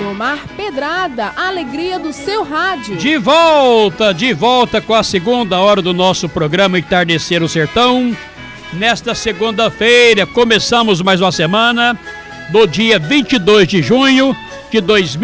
Lindomar Pedrada, a alegria do seu rádio. De volta com a segunda hora do nosso programa Entardecer o Sertão. Nesta segunda-feira, começamos mais uma semana, do dia 22 de junho de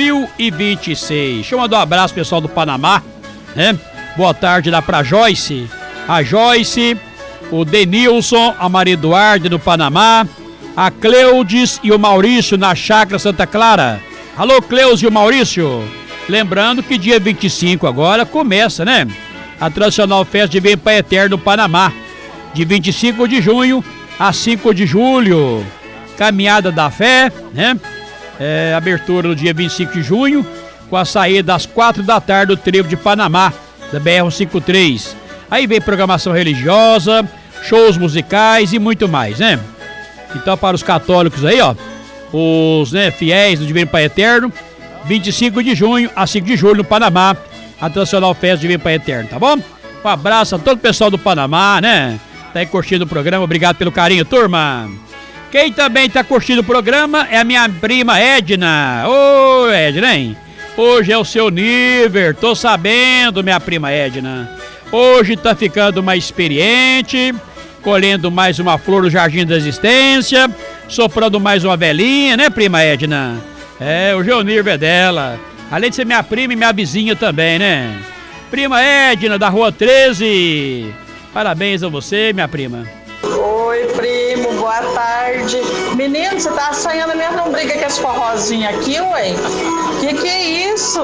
2026. Deixa eu mandar um abraço, pessoal do Panamá, né? Boa tarde lá pra Joyce, a Joyce, o Denilson, a Maria Eduarda do Panamá, a Cleudes e o Maurício na Chácara Santa Clara. Alô, Cleudes e o Maurício. Lembrando que dia 25 agora começa, né? A tradicional festa de Vem Pai Eterno no Panamá. De 25 de junho a 5 de julho. Caminhada da Fé, né? Abertura no dia 25 de junho, com a saída às 4 da tarde do trevo de Panamá, da BR-153. Aí vem programação religiosa, shows musicais e muito mais, né? Então, para os católicos aí, ó, os, né, fiéis do Divino Pai Eterno, 25 de junho a 5 de julho no Panamá, a tradicional festa do Divino Pai Eterno, tá bom? Um abraço a todo o pessoal do Panamá, né? Tá aí curtindo o programa, obrigado pelo carinho, turma. Quem também tá curtindo o programa é a minha prima Edna. Ô, Edna, hein? Hoje é o seu nível, tô sabendo, minha prima Edna. Hoje tá ficando mais experiente, colhendo mais uma flor do Jardim da Existência, soprando mais uma velinha, né, prima Edna? Hoje é o nível dela. Além de ser minha prima e minha vizinha também, né? Prima Edna, da Rua 13. Parabéns a você, minha prima. Oi, primo, boa tarde. Menino, você tá sonhando mesmo, não briga com esse forrozinho aqui, ué? Que é isso?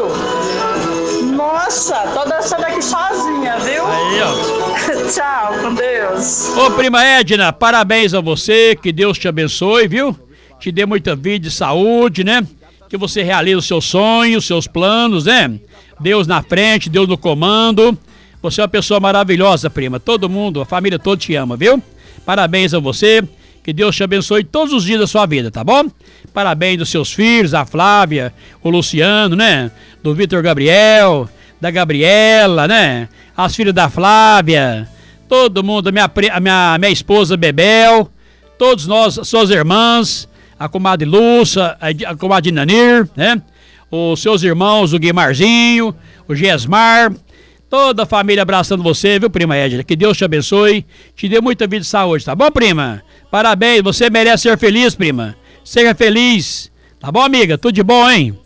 Nossa, tô dançando aqui sozinha, viu? Aí, ó. Tchau, com Deus. Ô, prima Edna, parabéns a você, que Deus te abençoe, viu? Te dê muita vida e saúde, né? Que você realize os seus sonhos, os seus planos, né? Deus na frente, Deus no comando. Você é uma pessoa maravilhosa, prima. Todo mundo, a família toda te ama, viu? Parabéns a você. Que Deus te abençoe todos os dias da sua vida, tá bom? Parabéns dos seus filhos, a Flávia, o Luciano, né? Do Vitor Gabriel, da Gabriela, né? As filhas da Flávia, todo mundo, a minha esposa Bebel, todos nós, suas irmãs, a comadre Lúcia, a comadre Nanir, né? Os seus irmãos, o Guimarzinho, o Gesmar, toda a família abraçando você, viu, prima Edna? Que Deus te abençoe, te dê muita vida e saúde, tá bom, prima? Parabéns, você merece ser feliz, prima. Seja feliz, tá bom, amiga? Tudo de bom, hein?